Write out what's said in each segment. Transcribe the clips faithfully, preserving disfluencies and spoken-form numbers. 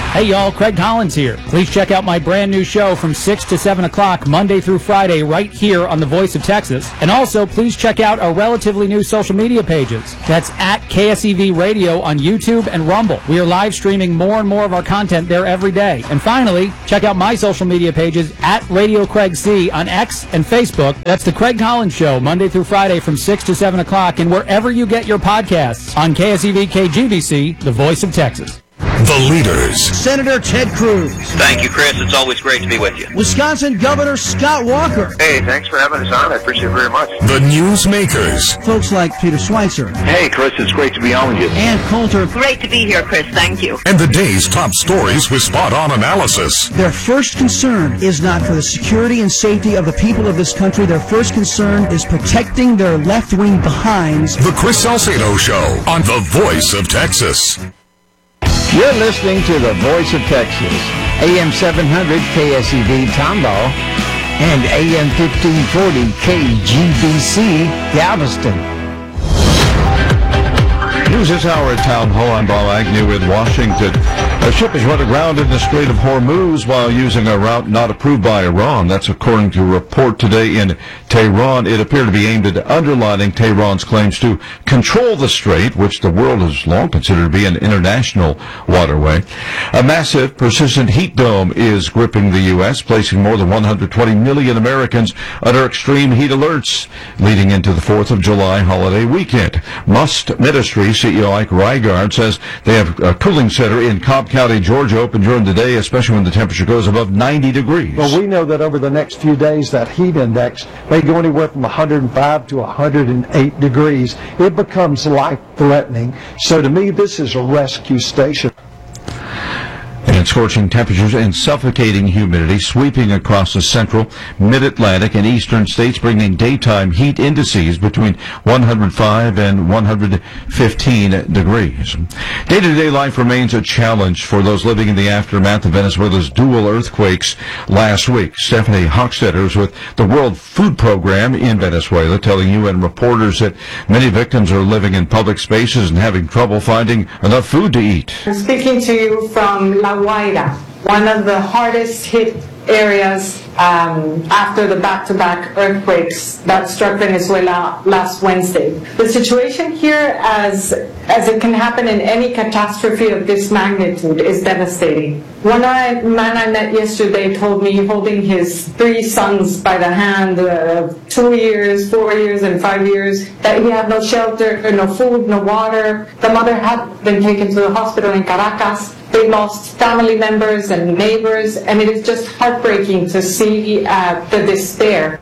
Hey y'all, Craig Collins here. Please check out my brand new show from six to seven o'clock Monday through Friday right here on The Voice of Texas. And also, please check out our relatively new social media pages. That's at K S E V Radio on YouTube and Rumble. We are live streaming more and more of our content there every day. And finally, check out my social media pages at Radio Craig C on X and Facebook. That's The Craig Collins Show Monday through Friday from six to seven o'clock and wherever you get your podcasts on K S E V K G B C, The Voice of Texas. The leaders. Senator Ted Cruz. Thank you, Chris. It's always great to be with you. Wisconsin Governor Scott Walker. Hey, thanks for having us on. I appreciate it very much. The newsmakers. Folks like Peter Schweitzer. Hey, Chris, it's great to be on with you. Ann Coulter. Great to be here, Chris. Thank you. And the day's top stories with spot-on analysis. Their first concern is not for the security and safety of the people of this country. Their first concern is protecting their left-wing behinds. The Chris Salcedo Show on The Voice of Texas. You're listening to The Voice of Texas, A M seven hundred K S E V Tomball and A M fifteen forty K G B C Galveston. News this hour at Town Hall. I'm Bob Agnew with Washington. A ship is run aground in the Strait of Hormuz while using a route not approved by Iran. That's according to a report today in Tehran. It appeared to be aimed at underlining Tehran's claims to control the strait, which the world has long considered to be an international waterway. A massive, persistent heat dome is gripping the U S, placing more than one hundred twenty million Americans under extreme heat alerts leading into the fourth of July holiday weekend. Must Ministries C E O Ike Reigard says they have a cooling center in Cobb County, Georgia, open during the day, especially when the temperature goes above ninety degrees. Well, we know that over the next few days, that heat index may go anywhere from one hundred five to one hundred eight degrees. It becomes life-threatening. So to me, this is a rescue station. And scorching temperatures and suffocating humidity sweeping across the central, mid-Atlantic, and eastern states, bringing daytime heat indices between one hundred five and one hundred fifteen degrees. Day-to-day life remains a challenge for those living in the aftermath of Venezuela's dual earthquakes last week. Stephanie Hochstetter is with the World Food Program in Venezuela, telling U N reporters that many victims are living in public spaces and having trouble finding enough food to eat. I'm speaking to you from La Guaira, one of the hardest hit areas um, after the back-to-back earthquakes that struck Venezuela last Wednesday. The situation here, as as it can happen in any catastrophe of this magnitude, is devastating. One I, man I met yesterday told me, holding his three sons by the hand, uh, two years, four years, and five years, that he had no shelter, no food, no water. The mother had been taken to the hospital in Caracas. They lost family members and neighbors, and it is just heartbreaking to see uh, the despair.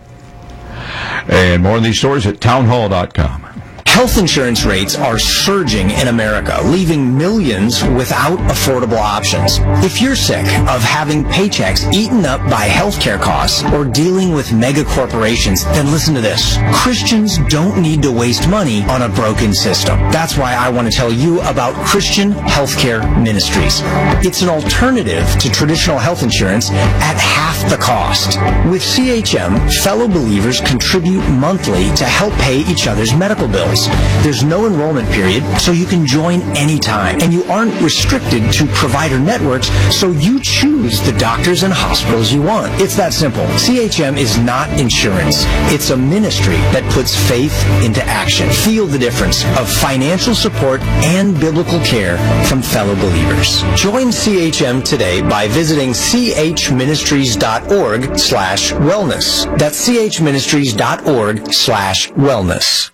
And more on these stories at townhall dot com. Health insurance rates are surging in America, leaving millions without affordable options. If you're sick of having paychecks eaten up by healthcare costs or dealing with mega corporations, then listen to this. Christians don't need to waste money on a broken system. That's why I want to tell you about Christian Healthcare Ministries. It's an alternative to traditional health insurance at half the cost. With C H M, fellow believers contribute monthly to help pay each other's medical bills. There's no enrollment period, so you can join anytime. And you aren't restricted to provider networks, so you choose the doctors and hospitals you want. It's that simple. C H M is not insurance. It's a ministry that puts faith into action. Feel the difference of financial support and biblical care from fellow believers. Join C H M today by visiting chministries.org slash wellness. That's chministries.org slash wellness.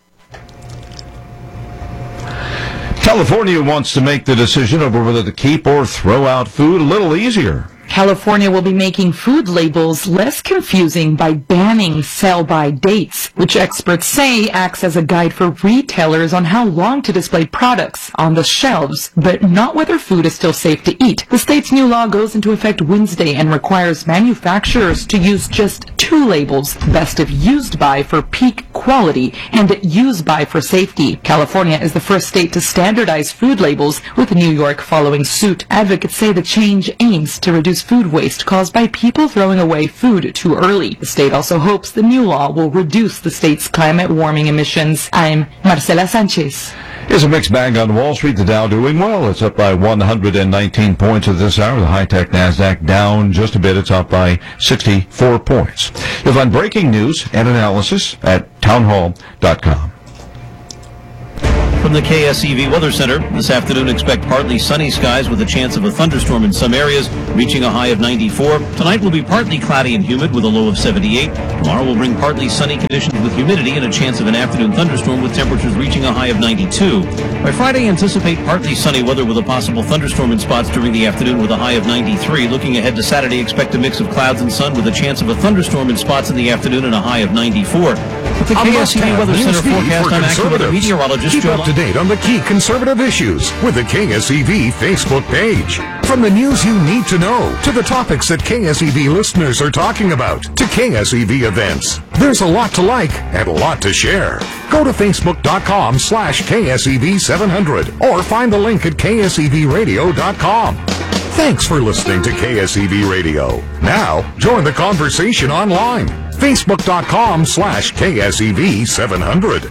California wants to make the decision over whether to keep or throw out food a little easier. California will be making food labels less confusing by banning sell-by dates, which experts say acts as a guide for retailers on how long to display products on the shelves, but not whether food is still safe to eat. The state's new law goes into effect Wednesday and requires manufacturers to use just two labels, best if used by for peak quality and used by for safety. California is the first state to standardize food labels, with New York following suit. Advocates say the change aims to reduce food waste caused by people throwing away food too early. The state also hopes the new law will reduce the state's climate warming emissions. I'm Marcela Sanchez. Here's a mixed bag on Wall Street. The Dow doing well. It's up by one hundred nineteen points at this hour. The high-tech NASDAQ down just a bit. It's up by sixty-four points. You'll find breaking news and analysis at townhall dot com. From the K S E V Weather Center, this afternoon expect partly sunny skies with a chance of a thunderstorm in some areas, reaching a high of ninety-four. Tonight will be partly cloudy and humid with a low of seventy-eight. Tomorrow will bring partly sunny conditions with humidity and a chance of an afternoon thunderstorm with temperatures reaching a high of ninety-two. By Friday, anticipate partly sunny weather with a possible thunderstorm in spots during the afternoon with a high of ninety-three. Looking ahead to Saturday, expect a mix of clouds and sun with a chance of a thunderstorm in spots in the afternoon and a high of ninety-four. With the K S E V Weather Center forecast, I'm active meteorologist Keep Joe up to date on the key conservative issues with the K S E V Facebook page. From the news you need to know, to the topics that K S E V listeners are talking about, to K S E V events. There's a lot to like and a lot to share. Go to facebook.com slash KSEV700 or find the link at K S E V radio dot com. Thanks for listening to K S E V Radio. Now, join the conversation online. Facebook.com slash KSEV700.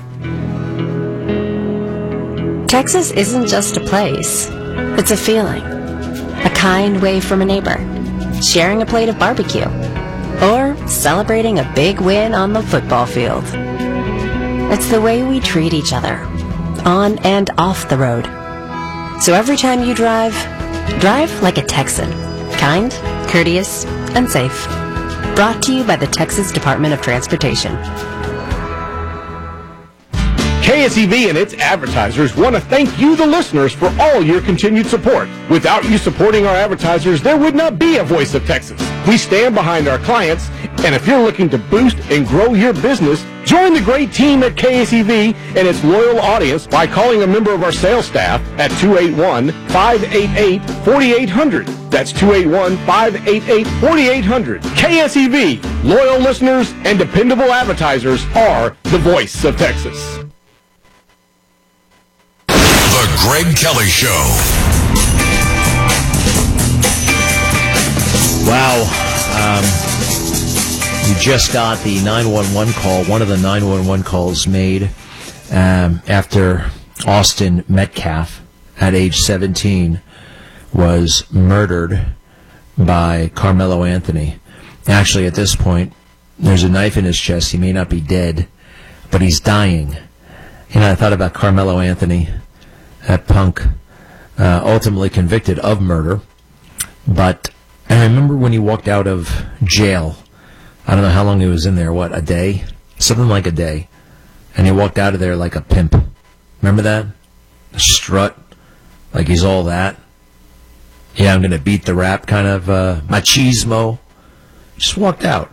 Texas isn't just a place. It's a feeling. A kind wave from a neighbor. Sharing a plate of barbecue. Or celebrating a big win on the football field. It's the way we treat each other. On and off the road. So every time you drive, drive like a Texan. Kind, courteous, and safe. Brought to you by the Texas Department of Transportation. K S E V and its advertisers want to thank you, the listeners, for all your continued support. Without you supporting our advertisers, there would not be a Voice of Texas. We stand behind our clients, and if you're looking to boost and grow your business, join the great team at K S E V and its loyal audience by calling a member of our sales staff at two eight one, five eight eight, four eight zero zero. That's two eight one, five eight eight, four eight zero zero. K S E V, loyal listeners and dependable advertisers are the Voice of Texas. The Greg Kelly Show. Wow. Um, you just got the nine one one call, one of the nine one one calls made um, after Austin Metcalf, at age seventeen, was murdered by Carmelo Anthony. Actually, at this point, there's a knife in his chest. He may not be dead, but he's dying. You know, I thought about Carmelo Anthony, that punk, uh, ultimately convicted of murder. But I remember when he walked out of jail, I don't know how long he was in there, what, a day? Something like a day. And he walked out of there like a pimp. Remember that? A strut, like he's all that. Yeah, I'm going to beat the rap kind of uh, machismo. Just walked out.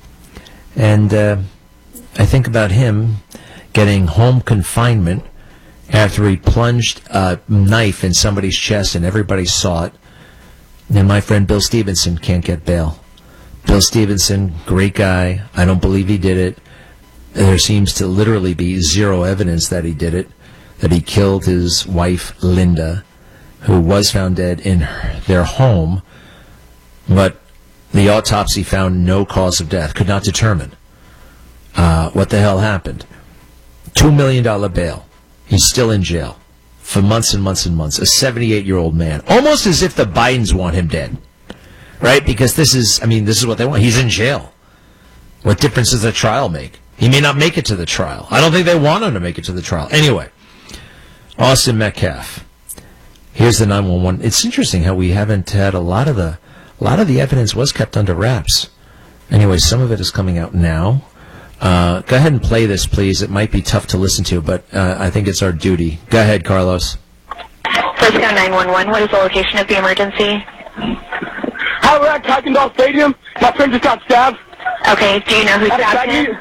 And uh, I think about him getting home confinement after he plunged a knife in somebody's chest and everybody saw it. And my friend Bill Stevenson can't get bail. Bill Stevenson, great guy. I don't believe he did it. There seems to literally be zero evidence that he did it, that he killed his wife, Linda, who was found dead in her, their home, but the autopsy found no cause of death, could not determine uh, what the hell happened. Two million dollars bail. He's still in jail for months and months and months. A seventy-eight-year-old man. Almost as if the Bidens want him dead. Right? Because this is, I mean, this is what they want. He's in jail. What difference does the trial make? He may not make it to the trial. I don't think they want him to make it to the trial. Anyway, Austin Metcalf. Here's the nine one one. It's interesting how we haven't had a lot of the, a lot of the evidence was kept under wraps. Anyway, some of it is coming out now. Uh, go ahead and play this, please. It might be tough to listen to, but uh, I think it's our duty. Go ahead, Carlos. Frisco nine one one, what is the location of the emergency? Hi, we're at Kuykendall Stadium. My friend just got stabbed. Okay, do you know who stabbed him?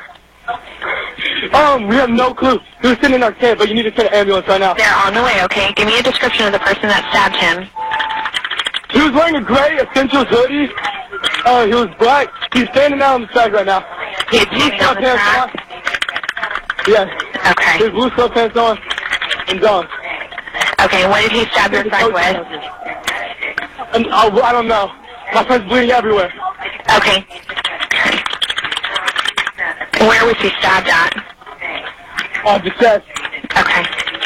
Um, we have no clue. He was sitting in our tent, but you need to send an ambulance right now. They're on the way, okay? Give me a description of the person that stabbed him. He was wearing a gray Essentials hoodie. Uh, he was black. He's standing out on the side right now. He had jeans on the track? Yeah. Okay. His blue sweatpants on and down. Okay, what did he stab your friend with? And, uh, I don't know. My friend's bleeding everywhere. Okay. Where was he stabbed at? On the chest. Okay.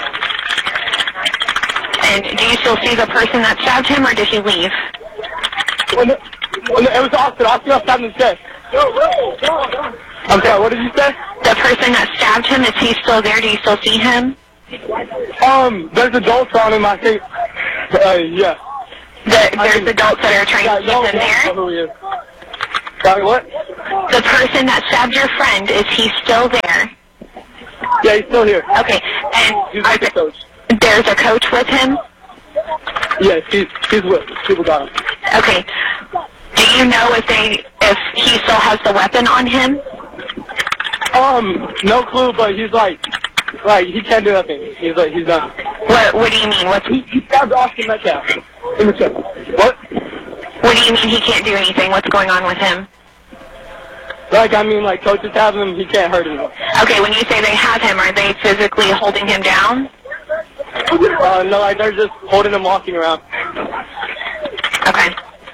And do you still see the person that stabbed him, or did he leave? When the, when the, it was Austin. Austin got stabbed in the chest. I'm sorry, what did you say? The person that stabbed him, is he still there? Do you still see him? Um, there's adults on him, I think. Uh, yeah. The, there's adults that are trying yeah, to keep no, him there? Who he is. Sorry, what? The person that stabbed your friend, is he still there? Yeah, he's still here. Okay, and he's with the coach. There's a coach with him? Yes, he's, he's with people got him. Okay. Do you know if they, if he still has the weapon on him? Um, no clue, but he's like, like, he can't do nothing. He's like, he's done. What, what do you mean? What's... He, he stabbed Austin Metcalf in the chest. What? What do you mean he can't do anything? What's going on with him? Like, I mean, like, coaches have him, he can't hurt him. Okay, when you say they have him, are they physically holding him down? Uh, no, like, they're just holding him walking around. Okay.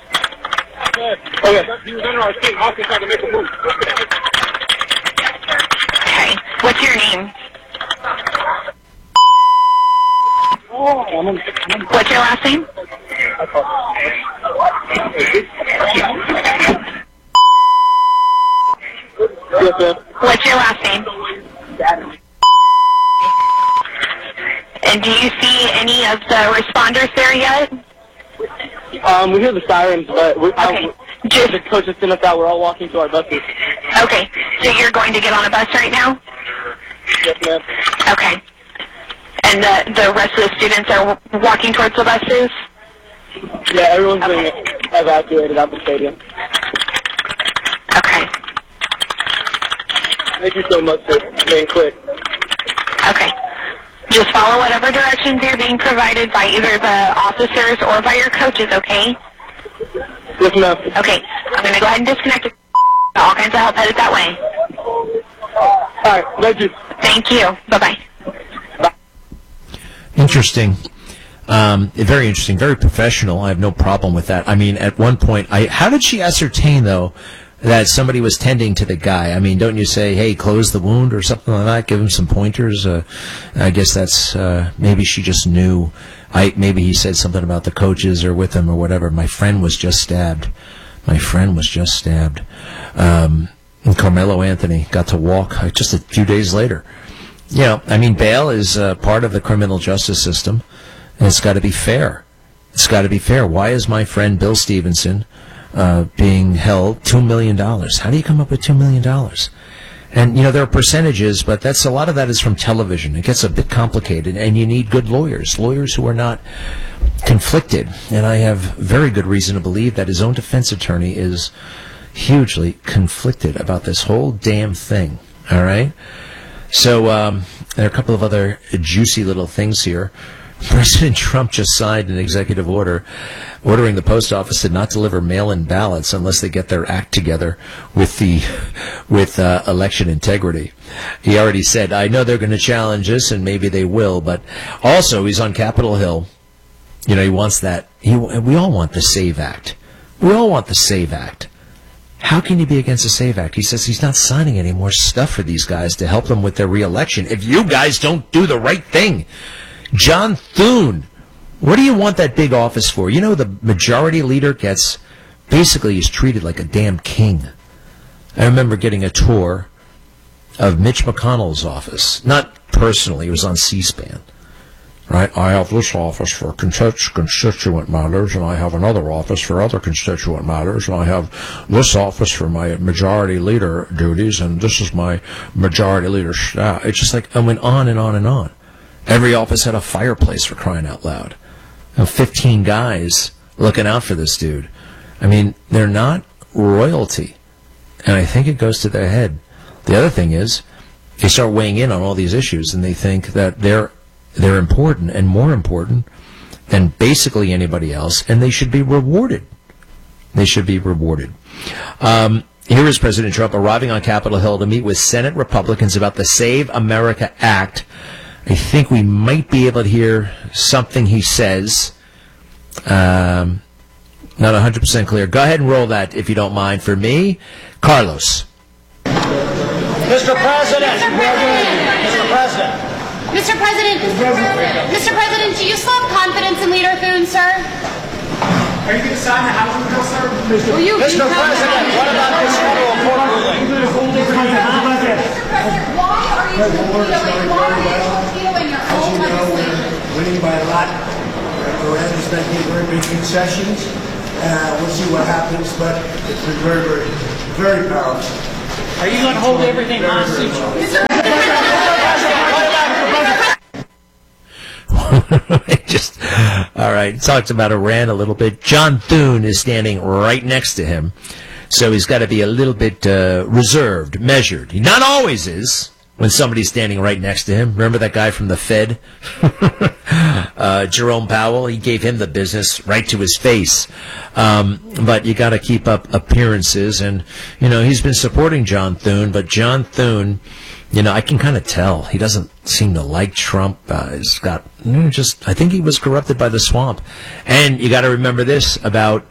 Okay. He was under our team. Austin tried to make a move. Okay. What's your name? What's your last name? Yes, ma'am. What's your last name? And do you see any of the responders there yet? Um, we hear the sirens, but we, okay. um, just the coaches sent us out. We're all walking to our buses. Okay. So you're going to get on a bus right now? Yes, ma'am. Okay. And the the rest of the students are walking towards the buses? Yeah, everyone's okay. being evacuated out the stadium. Okay. Thank you so much for being quick. Okay. Just follow whatever directions are being provided by either the officers or by your coaches, okay? Yes, ma'am. Okay. I'm going to go ahead and disconnect it. All kinds of help headed that way. All right. Thank you. Thank you. Bye-bye. Bye. Interesting. Um, very interesting. Very professional. I have no problem with that. I mean, at one point, I how did she ascertain, though, that somebody was tending to the guy? I mean, don't you say, hey, close the wound or something like that? Give him some pointers? Uh, I guess that's, uh, maybe she just knew. I Maybe he said something about the coaches or with him or whatever. My friend was just stabbed. My friend was just stabbed. Um, and Carmelo Anthony got to walk uh, just a few days later. You know, I mean, bail is uh, part of the criminal justice system, and it's got to be fair. It's got to be fair. Why is my friend Bill Stevenson Uh, being held two million dollars. How do you come up with two million dollars? And, you know, there are percentages, but that's a lot of that is from television. It gets a bit complicated, and you need good lawyers, lawyers who are not conflicted. And I have very good reason to believe that his own defense attorney is hugely conflicted about this whole damn thing. All right? So um, there are a couple of other juicy little things here. President Trump just signed an executive order ordering the post office to not deliver mail-in ballots unless they get their act together with the with uh, election integrity. He already said, I know they're going to challenge us, and maybe they will, but also he's on Capitol Hill. You know, he wants that. He, we all want the SAVE Act. We all want the SAVE Act. How can you be against the SAVE Act? He says he's not signing any more stuff for these guys to help them with their re-election if you guys don't do the right thing. John Thune, what do you want that big office for? You know, the majority leader gets, basically is treated like a damn king. I remember getting a tour of Mitch McConnell's office. Not personally, it was on C-SPAN. Right? I have this office for constituent matters, and I have another office for other constituent matters, and I have this office for my majority leader duties, and this is my majority leader staff. It's just like, I went on and on and on. Every office had a fireplace, for crying out loud. And fifteen guys looking out for this dude. I mean, they're not royalty. And I think it goes to their head. The other thing is, they start weighing in on all these issues, and they think that they're they're important and more important than basically anybody else, and they should be rewarded. They should be rewarded. Um, here is President Trump arriving on Capitol Hill to meet with Senate Republicans about the Save America Act. I think we might be able to hear something he says. Um, Not one hundred percent clear. Go ahead and roll that, if you don't mind, for me. Carlos. Mister President! Mister President! Mister President! Mister President, do you still have confidence in Leader Thune, sir? Are you going to sign the housing bill, sir? Will you Mister veto President, that? what about this federal court ruling? Mister President, why are you vetoing? Why are you vetoing your own legislation? Winning by a lot. Go ahead and start making very big concessions. Uh, we'll see what happens, but it's been very, very, very powerful. Are you going to hold everything hostage? Just all right. Talks about Iran a little bit. John Thune is standing right next to him, so he's got to be a little bit uh, reserved, measured. He not always is when somebody's standing right next to him. Remember that guy from the Fed, uh, Jerome Powell? He gave him the business right to his face. Um, but you got to keep up appearances, and you know he's been supporting John Thune, but John Thune. You know, I can kind of tell he doesn't seem to like Trump. Uh, he's got you know, just, I think he was corrupted by the swamp. And you got to remember this about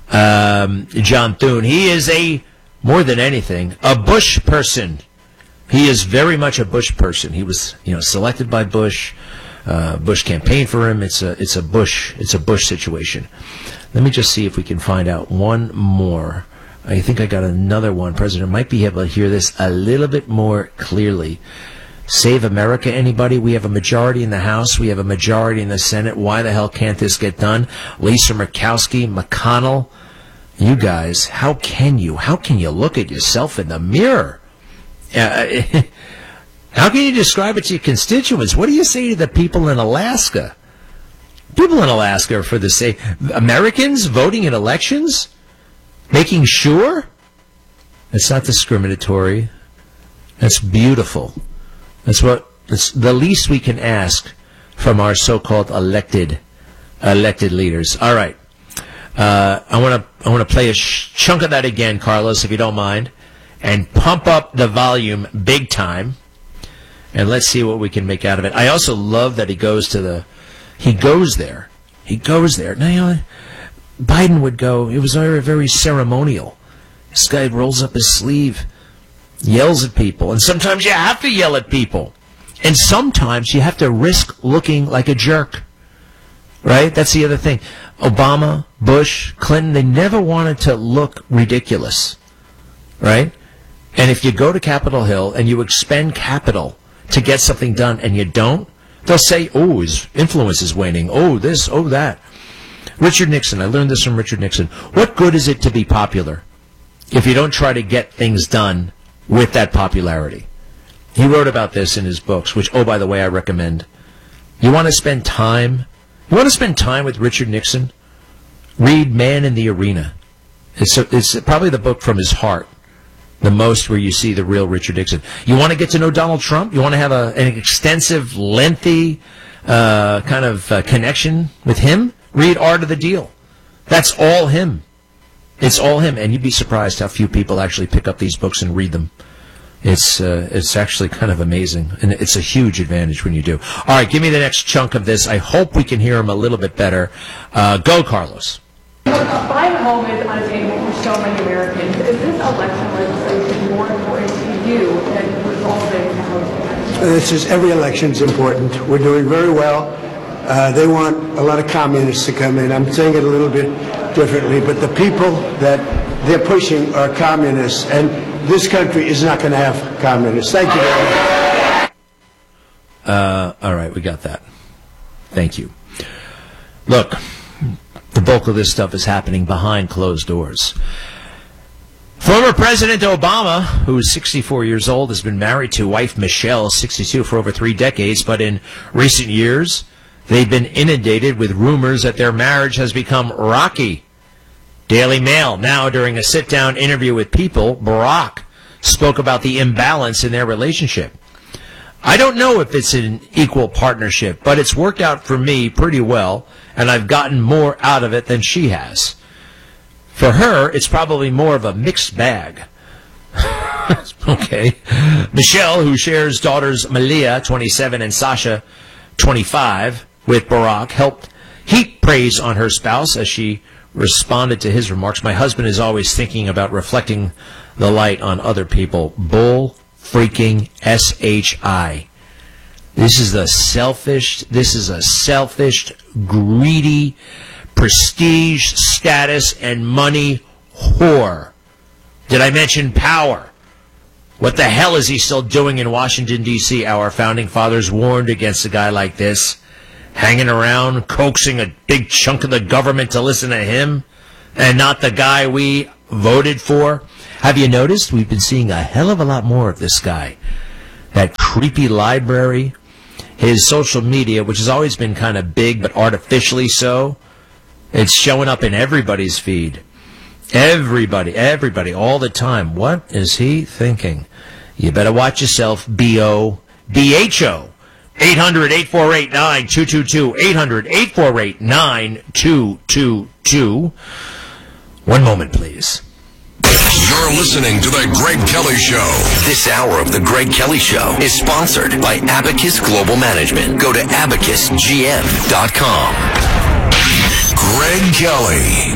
um, John Thune. He is a, more than anything, a Bush person. He is very much a Bush person. He was, you know, selected by Bush. Uh, Bush campaigned for him. It's a, it's a Bush, it's a Bush situation. Let me just see if we can find out one more. I think I got another one. President might be able to hear this a little bit more clearly. Save America, anybody? We have a majority in the House. We have a majority in the Senate. Why the hell can't this get done? Lisa Murkowski, McConnell, you guys, how can you? How can you look at yourself in the mirror? Uh, how can you describe it to your constituents? What do you say to the people in Alaska? People in Alaska are for the same. Americans voting in elections? Making sure? It's not discriminatory. That's beautiful. That's what, it's the least we can ask from our so-called elected, elected leaders. All right. Uh, I want to, I want to play a sh- chunk of that again, Carlos, if you don't mind, and pump up the volume big time. And let's see what we can make out of it. I also love that he goes to the, he goes there. He goes there. Now, you know, Biden would go, it was very, very ceremonial. This guy rolls up his sleeve, yells at people, and sometimes you have to yell at people. And sometimes you have to risk looking like a jerk. Right? That's the other thing. Obama, Bush, Clinton, they never wanted to look ridiculous. Right? And if you go to Capitol Hill and you expend capital to get something done and you don't, they'll say, oh, his influence is waning. Oh, this, oh, that. Richard Nixon, I learned this from Richard Nixon. What good is it to be popular if you don't try to get things done with that popularity? He wrote about this in his books, which, oh, by the way, I recommend. You want to spend time? You want to spend time with Richard Nixon? Read Man in the Arena. It's, a, it's probably the book from his heart, the most where you see the real Richard Nixon. You want to get to know Donald Trump? You want to have a, an extensive, lengthy uh, kind of uh, connection with him? Read Art of the Deal. That's all him. It's all him. And you'd be surprised how few people actually pick up these books and read them. It's uh, it's actually kind of amazing. And it's a huge advantage when you do. All right, give me the next chunk of this. I hope we can hear him a little bit better. Uh, go, Carlos. Buying a home is unattainable for so many Americans. Is this election legislation more important to you than resolving housing? This is, every election is important. We're doing very well. Uh, they want a lot of communists to come in. I'm saying it a little bit differently, but the people that they're pushing are communists, and this country is not going to have communists. Thank you very much. Uh, all right, we got that. Thank you. Look, the bulk of this stuff is happening behind closed doors. Former President Obama, who is sixty-four years old, has been married to wife Michelle, sixty-two, for over three decades, but in recent years, they've been inundated with rumors that their marriage has become rocky. Daily Mail, now during a sit-down interview with People, Barack spoke about the imbalance in their relationship. I don't know if it's an equal partnership, but it's worked out for me pretty well, and I've gotten more out of it than she has. For her, it's probably more of a mixed bag. Okay. Michelle, who shares daughters Malia, twenty-seven, and Sasha, twenty-five, with Barack, helped heap praise on her spouse as she responded to his remarks. My husband is always thinking about reflecting the light on other people. Bull freaking S H I. This is the selfish, this is a selfish, greedy, prestige, status, and money whore. Did I mention power? What the hell is he still doing in Washington, D C? Our founding fathers warned against a guy like this, hanging around, coaxing a big chunk of the government to listen to him, and not the guy we voted for. Have you noticed? We've been seeing a hell of a lot more of this guy. That creepy library, his social media, which has always been kind of big, but artificially so, it's showing up in everybody's feed. Everybody, everybody, all the time. What is he thinking? You better watch yourself, B O B H O. eight hundred, eight four eight, nine two two two. eight hundred, eight four eight, nine two two two. One moment, please. You're listening to The Greg Kelly Show. This hour of The Greg Kelly Show is sponsored by Abacus Global Management. Go to abacus g m dot com. Greg Kelly.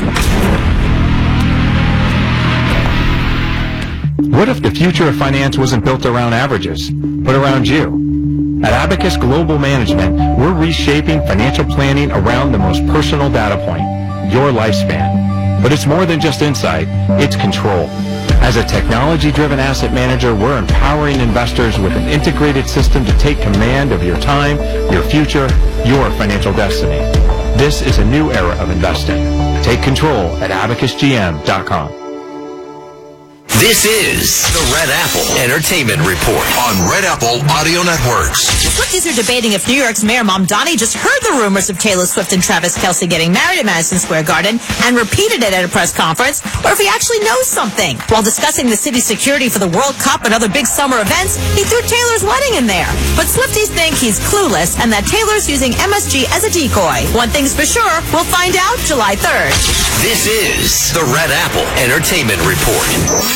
What if the future of finance wasn't built around averages, but around you? At Abacus Global Management, we're reshaping financial planning around the most personal data point, your lifespan. But it's more than just insight, it's control. As a technology-driven asset manager, we're empowering investors with an integrated system to take command of your time, your future, your financial destiny. This is a new era of investing. Take control at abacus g m dot com. This is the Red Apple Entertainment Report on Red Apple Audio Networks. Swifties are debating if New York's Mayor Mamdani just heard the rumors of Taylor Swift and Travis Kelce getting married at Madison Square Garden and repeated it at a press conference, or if he actually knows something. While discussing the city's security for the World Cup and other big summer events, he threw Taylor's wedding in there. But Swifties think he's clueless and that Taylor's using M S G as a decoy. One thing's for sure, we'll find out July third. This is the Red Apple Entertainment Report.